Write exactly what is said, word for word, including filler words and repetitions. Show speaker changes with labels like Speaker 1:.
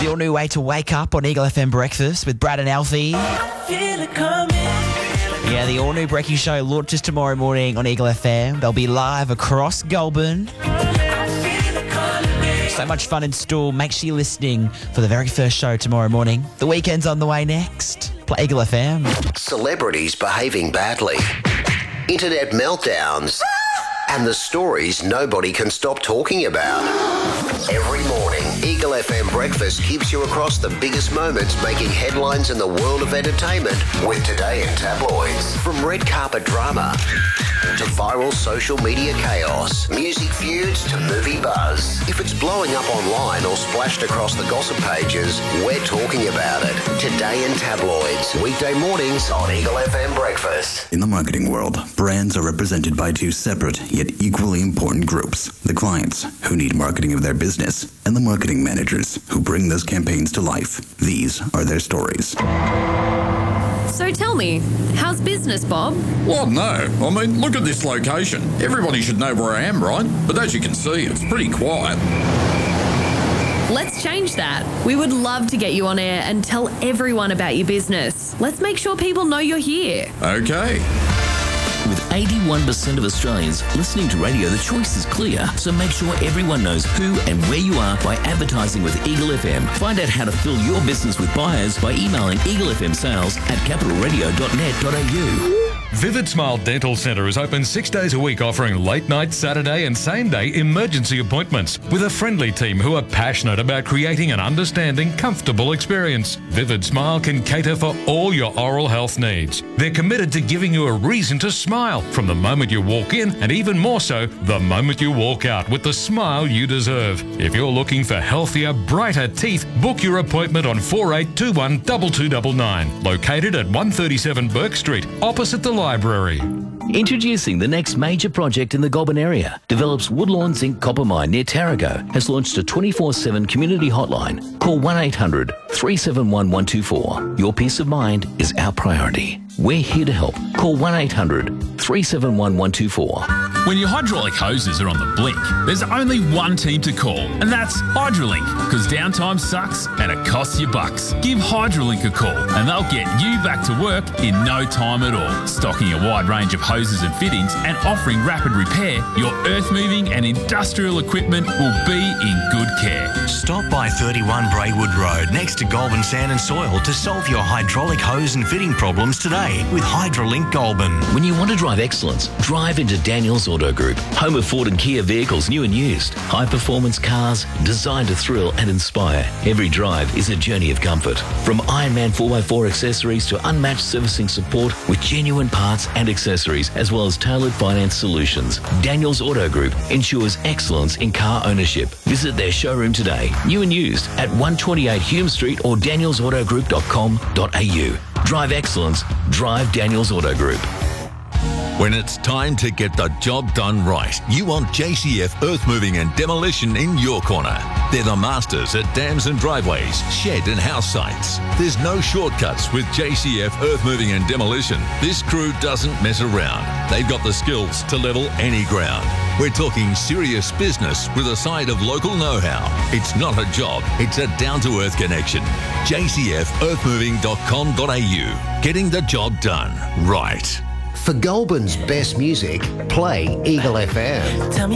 Speaker 1: The all-new way to wake up on Eagle F M Breakfast with Brad and Alfie.
Speaker 2: Feel it coming.
Speaker 1: Yeah, the all-new Brekkie Show launches tomorrow morning on Eagle F M. They'll be live across Goulburn. So much fun in store. Make sure you're listening for the very first show tomorrow morning. The weekend's on the way next. Play Eagle F M.
Speaker 3: Celebrities behaving badly, internet meltdowns, and the stories nobody can stop talking about. Every morning, Eagle F M Breakfast keeps you across the biggest moments making headlines in the world of entertainment with Today in Tabloids. From red carpet drama to viral social media chaos, music feuds to movie buzz. If it's blowing up online or splashed across the gossip pages, we're talking about it. Today in Tabloids, weekday mornings on Eagle F M Breakfast.
Speaker 4: In the marketing world, brands are represented by two separate yet equally important groups. The clients, who need marketing of their business, and the marketing managers, who bring those campaigns to life. These are their stories.
Speaker 5: So tell me, how's business, Bob?
Speaker 6: Well, no. I mean, look at this location. Everybody should know where I am, right? But as you can see, it's pretty quiet.
Speaker 5: Let's change that. We would love to get you on air and tell everyone about your business. Let's make sure people know you're here.
Speaker 6: Okay.
Speaker 7: With eighty-one percent of Australians listening to radio, the choice is clear. So make sure everyone knows who and where you are by advertising with Eagle F M. Find out how to fill your business with buyers by emailing eaglefmsales at capital radio dot net dot a u.
Speaker 8: Vivid Smile Dental Centre is open six days a week, offering late night, Saturday and same day emergency appointments with a friendly team who are passionate about creating an understanding, comfortable experience. Vivid Smile can cater for all your oral health needs. They're committed to giving you a reason to smile from the moment you walk in, and even more so the moment you walk out, with the smile you deserve. If you're looking for healthier, brighter teeth, book your appointment on four eight two one, two two nine nine. Located at one thirty-seven Burke Street, opposite the library.
Speaker 7: Introducing the next major project in the Goulburn area. Develops Woodlawn Zinc Copper Mine near Tarago has launched a twenty-four seven community hotline. Call one eight hundred, three seven one, one two four. Your peace of mind is our priority. We're here to help. Call one eight hundred, three seven one, one two four.
Speaker 9: When your hydraulic hoses are on the blink, there's only one team to call, and that's Hydrolink, because downtime sucks and it costs you bucks. Give Hydrolink a call, and they'll get you back to work in no time at all. Stocking a wide range of hoses and fittings and offering rapid repair, your earth-moving and industrial equipment will be in good care.
Speaker 10: Stop by thirty-one Braywood Road next to Goulburn Sand and Soil to solve your hydraulic hose and fitting problems today with Hydrolink Goulburn.
Speaker 7: When you want to drive excellence, drive into Daniels Auto Group, home of Ford and Kia vehicles, new and used. High-performance cars designed to thrill and inspire. Every drive is a journey of comfort. From Ironman four by four accessories to unmatched servicing support with genuine parts and accessories, as well as tailored finance solutions. Daniels Auto Group ensures excellence in car ownership. Visit their showroom today, new and used, at one twenty-eight Hume Street or daniels auto group dot com dot a u. Drive excellence. Drive Daniels Auto Group.
Speaker 11: When it's time to get the job done right, you want J C F Earth Moving and Demolition in your corner. They're the masters at dams and driveways, shed and house sites. There's no shortcuts with J C F Earth Moving and Demolition. This crew doesn't mess around. They've got the skills to level any ground. We're talking serious business with a side of local know-how. It's not a job, it's a down-to-earth connection. j c f earth moving dot com dot a u. Getting the job done right.
Speaker 3: For Goulburn's best music, play Eagle F M.
Speaker 2: Tell me